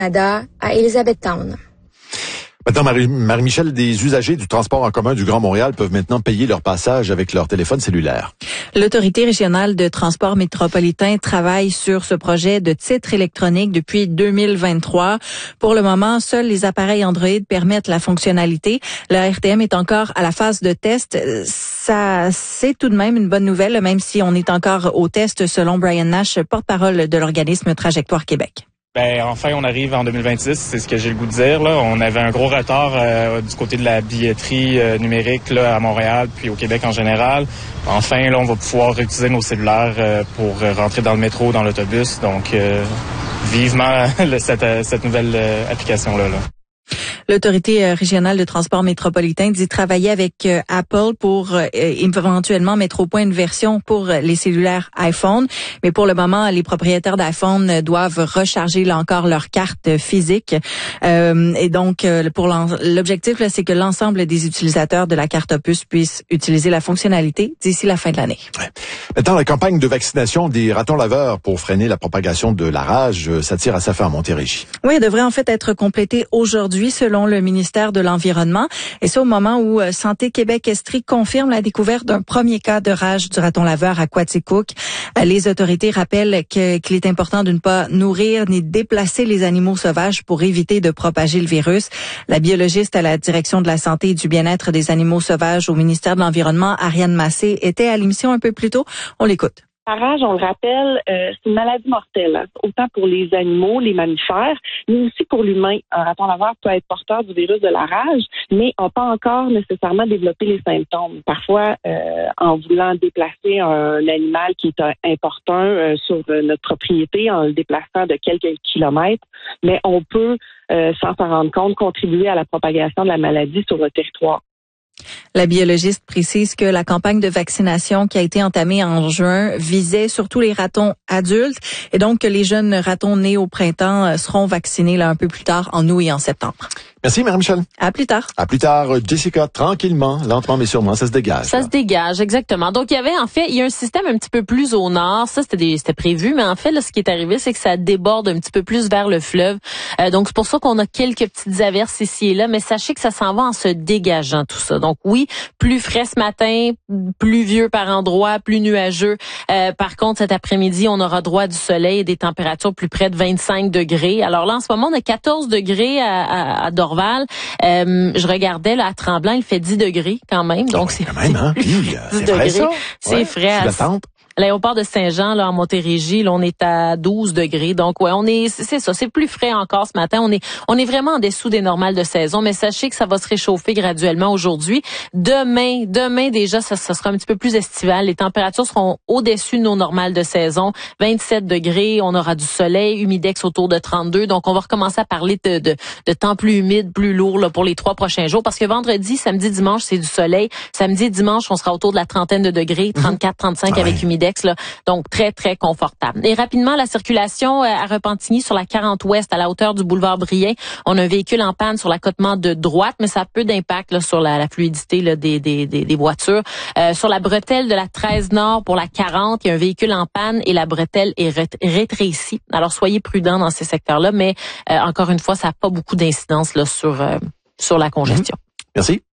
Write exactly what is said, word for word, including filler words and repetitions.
Canada à Elizabethtown. Maintenant, Marie- Marie-Michel, des usagers du transport en commun du Grand Montréal peuvent maintenant payer leur passage avec leur téléphone cellulaire. L'Autorité régionale de transport métropolitain travaille sur ce projet de titre électronique depuis deux mille vingt-trois. Pour le moment, seuls les appareils Android permettent la fonctionnalité. La R T M est encore à la phase de test. Ça, c'est tout de même une bonne nouvelle, même si on est encore au test, selon Brian Nash, porte-parole de l'organisme Trajectoire Québec. Ben enfin, on arrive en deux mille vingt-six, c'est ce que j'ai le goût de dire. Là. On avait un gros retard euh, du côté de la billetterie euh, numérique là, à Montréal, puis au Québec en général. Enfin, là, on va pouvoir utiliser nos cellulaires euh, pour rentrer dans le métro, dans l'autobus. Donc, euh, vivement là, cette, cette nouvelle euh, application-là. Là. L'Autorité régionale de transport métropolitain dit travailler avec euh, Apple pour euh, éventuellement mettre au point une version pour les cellulaires iPhone. Mais pour le moment, les propriétaires d'iPhone doivent recharger là encore leur carte physique. Euh, et donc, euh, pour l'objectif, là, c'est que l'ensemble des utilisateurs de la carte Opus puissent utiliser la fonctionnalité d'ici la fin de l'année. Ouais. Maintenant, la campagne de vaccination des ratons laveurs pour freiner la propagation de la rage, ça tire à sa fin à Montérégie. Oui, elle devrait en fait être complétée aujourd'hui selon le ministère de l'Environnement. Et c'est au moment où euh, Santé Québec-Estrie confirme la découverte d'un premier cas de rage du raton laveur à Quaticook. Euh, les autorités rappellent que, qu'il est important de ne pas nourrir ni déplacer les animaux sauvages pour éviter de propager le virus. La biologiste à la direction de la santé et du bien-être des animaux sauvages au ministère de l'Environnement, Ariane Massé, était à l'émission un peu plus tôt. On l'écoute. La rage, on le rappelle, euh, c'est une maladie mortelle, hein, autant pour les animaux, les mammifères, mais aussi pour l'humain. Un raton laveur peut être porteur du virus de la rage, mais n'a pas encore nécessairement développé les symptômes. Parfois, euh, en voulant déplacer un animal qui est important euh, sur notre propriété, en le déplaçant de quelques kilomètres, mais on peut, euh, sans s'en rendre compte, contribuer à la propagation de la maladie sur le territoire. La biologiste précise que la campagne de vaccination qui a été entamée en juin visait surtout les ratons adultes et donc que les jeunes ratons nés au printemps seront vaccinés là un peu plus tard en août et en septembre. Merci, Marie-Michel. À plus tard. À plus tard, Jessica, tranquillement, lentement mais sûrement, ça se dégage. Ça là. se dégage, exactement. Donc, il y avait, en fait, il y a un système un petit peu plus au nord. Ça, c'était des, c'était prévu, mais en fait, là, ce qui est arrivé, c'est que ça déborde un petit peu plus vers le fleuve. Euh, donc, c'est pour ça qu'on a quelques petites averses ici et là, mais sachez que ça s'en va en se dégageant, tout ça. Donc, oui, plus frais ce matin, pluvieux par endroits, plus nuageux. Euh, par contre, cet après-midi, on aura droit à du soleil et des températures plus près de vingt-cinq degrés. Alors là, en ce moment, on a quatorze degrés à, à, à Dorval. Euh, je regardais là à Tremblant, il fait dix degrés quand même. Donc oh, c'est quand même, hein? Oui, dix c'est frais, degrés. ça? C'est ouais, frais. C'est l'attente. L'aéroport de Saint-Jean, là, en Montérégie, là, on est à douze degrés. Donc, ouais, on est, c'est ça, c'est plus frais encore ce matin. On est, on est vraiment en dessous des normales de saison, mais sachez que ça va se réchauffer graduellement aujourd'hui. Demain, demain, déjà, ça, ça sera un petit peu plus estival. Les températures seront au-dessus de nos normales de saison. vingt-sept degrés, on aura du soleil, humidex autour de trente-deux. Donc, on va recommencer à parler de, de, de temps plus humide, plus lourd, là, pour les trois prochains jours. Parce que vendredi, samedi, dimanche, c'est du soleil. Samedi, dimanche, on sera autour de la trentaine de degrés, trente-quatre, trente-cinq Ouais. avec humidex. Là. Donc, très, très confortable. Et rapidement, la circulation à Repentigny sur la quarante ouest à la hauteur du boulevard Brien. On a un véhicule en panne sur l'accotement de droite, mais ça a peu d'impact là, sur la, la fluidité là, des, des, des, des voitures. Euh, sur la bretelle de la treize nord pour la quarante, il y a un véhicule en panne et la bretelle est rét- rétrécie. Alors, soyez prudents dans ces secteurs-là, mais euh, encore une fois, ça n'a pas beaucoup d'incidence là, sur, euh, sur la congestion. Mmh. Merci.